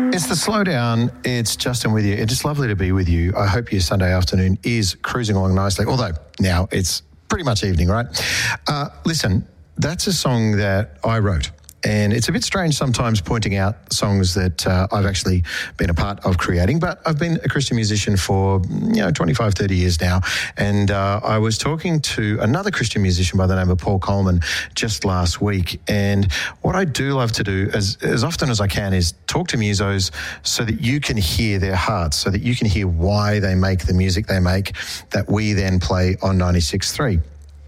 It's the Slowdown. It's Justin with you. It's just lovely to be with you. I hope your Sunday afternoon is cruising along nicely, although now it's pretty much evening, right? Listen, that's a song that I wrote. And it's a bit strange sometimes pointing out songs that I've actually been a part of creating, but I've been a Christian musician for, 25, 30 years now. And I was talking to another Christian musician by the name of Paul Coleman just last week. And what I do love to do as often as I can is talk to musos so that you can hear their hearts, so that you can hear why they make the music they make that we then play on 96.3.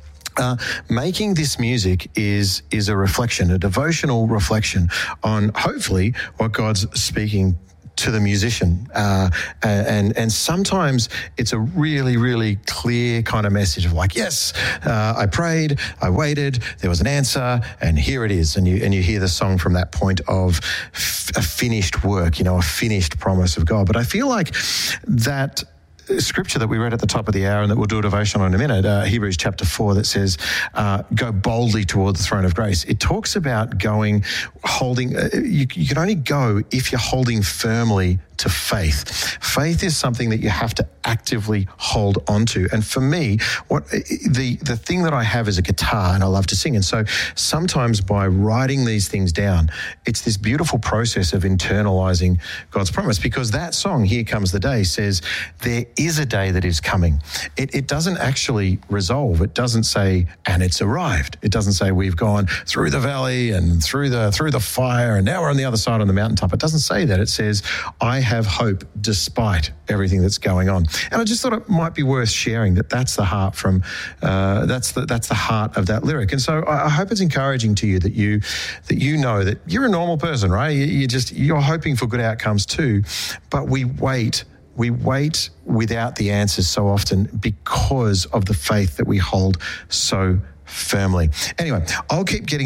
Making this music is a reflection, a devotional reflection on hopefully what God's speaking to the musician. And sometimes it's a really, really clear kind of message of like, yes, I prayed, I waited, there was an answer, and here it is. And you hear the song from that point of a finished work, a finished promise of God. But I feel like that scripture that we read at the top of the hour and that we'll do a devotion on in a minute, Hebrews chapter 4, that says, go boldly toward the throne of grace. It talks about holding, you can only go if you're holding firmly to faith. Faith is something that you have to actively hold onto. And for me, the thing that I have is a guitar, and I love to sing. And so sometimes by writing these things down, it's this beautiful process of internalizing God's promise, because that song, Here Comes the Day, says there is a day that is coming. It doesn't actually resolve. It doesn't say, and it's arrived. It doesn't say we've gone through the valley and through the fire and now we're on the other side on the mountaintop. It doesn't say that. It says, I have hope despite everything that's going on. And I just thought it might be worth sharing that's the heart from that's the heart of that lyric. And so I hope it's encouraging to you that you know that you're a normal person, right? You're hoping for good outcomes too, but we wait without the answers so often because of the faith that we hold so firmly. Anyway, I'll keep getting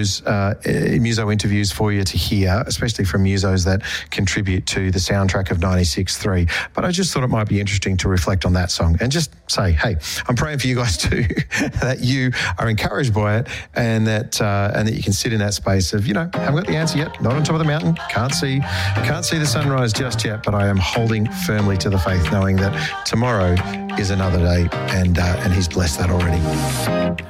muso interviews for you to hear, especially from musos that contribute to the soundtrack of 96.3. But I just thought it might be interesting to reflect on that song and just say, hey, I'm praying for you guys too, that you are encouraged by it and that you can sit in that space of, haven't got the answer yet, not on top of the mountain, can't see the sunrise just yet, but I am holding firmly to the faith, knowing that tomorrow is another day and he's blessed that already.